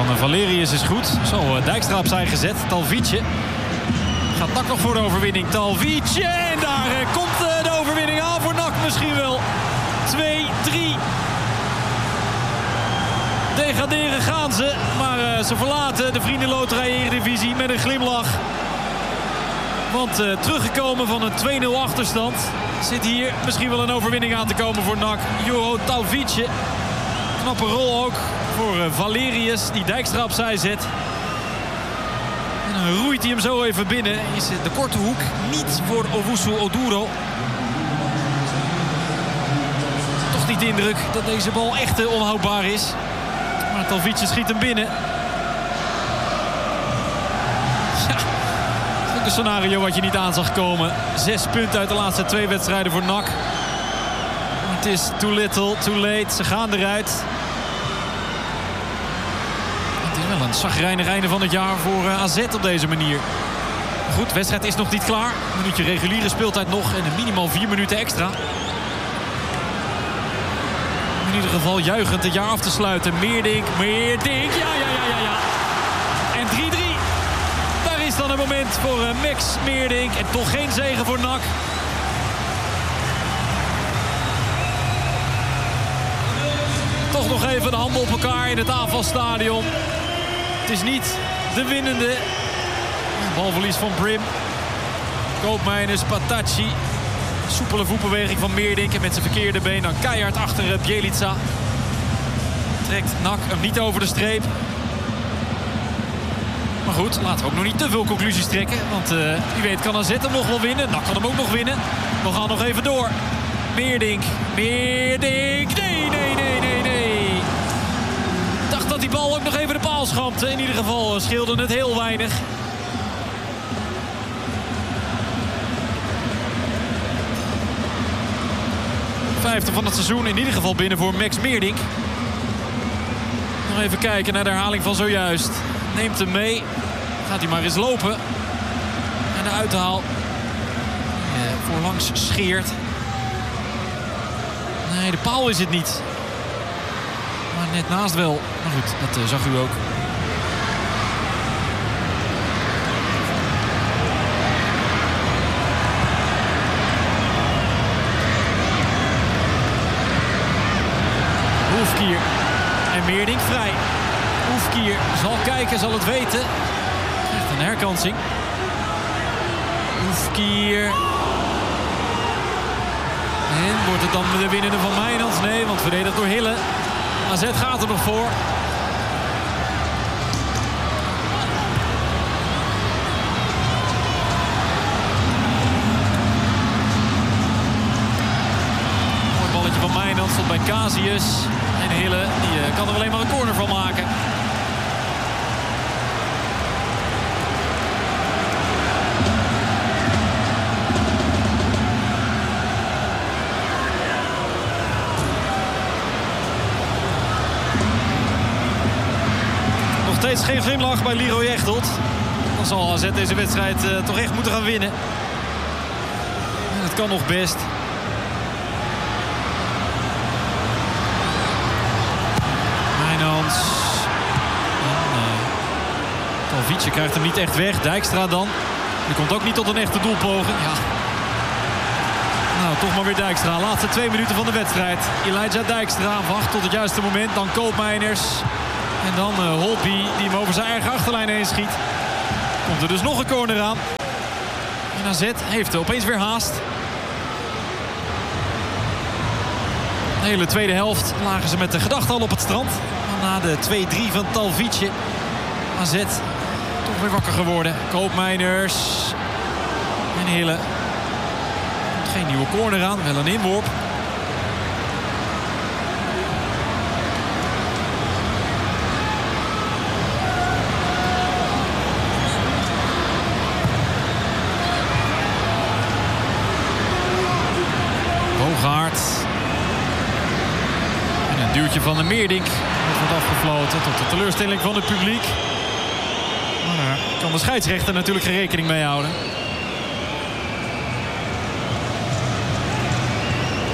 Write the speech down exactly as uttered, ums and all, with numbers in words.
van Valerius is goed. Zo, Dijkstra opzij gezet. Talvice. Gaat N A C nog voor de overwinning. Talvice. En daar uh, komt uh, de overwinning aan voor N A C misschien wel. twee drie. Degraderen gaan ze. Maar uh, ze verlaten de Vriendenloterij Eredivisie met een glimlach. Want uh, teruggekomen van een twee nul achterstand... zit hier misschien wel een overwinning aan te komen voor N A C. Joho Talvice. Knappe rol ook voor uh, Valerius, die Dijkstra opzij zet. En dan roeit hij hem zo even binnen. Is de korte hoek niet voor Owusu Oduro. Toch niet de indruk dat deze bal echt uh, onhoudbaar is. Maar Talvice schiet hem binnen. Ja, dat is ook een scenario wat je niet aan zag komen. Zes punten uit de laatste twee wedstrijden voor N A C. Het is too little, too late. Ze gaan eruit. Het is wel een chagrijnig einde van het jaar voor uh, A Z op deze manier. Goed, de wedstrijd is nog niet klaar. Een minuutje reguliere speeltijd nog en een minimaal vier minuten extra. In ieder geval juichend het jaar af te sluiten. Meerdink, Meerdink. Ja, ja, ja, ja, ja. En drie drie. Daar is dan een moment voor uh, Max Meerdink. En toch geen zege voor N A C. Toch nog even de handen op elkaar in het aanvalstadion. Het is niet de winnende. Balverlies van Brim. Koopmeiners, Patacci. Soepele voetbeweging van Meerdink. En met zijn verkeerde been dan keihard achter Bjelica. Trekt N A C hem niet over de streep. Maar goed, laten we ook nog niet te veel conclusies trekken. Want uh, wie weet kan A Z hem nog wel winnen. N A C kan hem ook nog winnen. We gaan nog even door. Meerdink. Meerdink. Nee, nee, nee, nee, nee. Ik dacht dat die bal ook nog even de paal schampte. In ieder geval scheelde het heel weinig. Vijfde van het seizoen in ieder geval binnen voor Max Meerdink. Nog even kijken naar de herhaling van zojuist. Neemt hem mee. Gaat hij maar eens lopen. En de uithaal. Ja, voorlangs scheert. Nee, de paal is het niet. Maar net naast wel. Maar goed, dat uh, zag u ook. Oefkier en Meerdink vrij. Oefkier zal kijken, zal het weten. Echt een herkansing. Oefkier. En wordt het dan de winnende van Mijnans? Nee, want verdedigd door Hille. A Z gaat er nog voor. Mooi balletje van Mijnans tot bij Casius. En Hille, die uh, kan er alleen maar een corner van maken. Nog steeds geen glimlach bij Leroy Echtelt. Dan zal A Z deze wedstrijd uh, toch echt moeten gaan winnen. En het kan nog best. Mijnans. En, uh, Talvice krijgt hem niet echt weg. Dijkstra dan. Die komt ook niet tot een echte doelpoging. Ja. Nou, toch maar weer Dijkstra. Laatste twee minuten van de wedstrijd. Elijah Dijkstra wacht tot het juiste moment. Dan Koopmeiners. En dan uh, Holtby die hem over zijn eigen achterlijn heen schiet. Komt er dus nog een corner aan. En A Z heeft er opeens weer haast. De hele tweede helft lagen ze met de gedachte al op het strand. Na de twee drie van Talvice. A Z toch weer wakker geworden. Koopmeiners. En Hille. Komt geen nieuwe corner aan. Wel een inworp. Bogaert. En een duwtje van de Meerdink. Dat wordt afgefloten tot de teleurstelling van het publiek. Maar daar kan de scheidsrechter natuurlijk geen rekening mee houden.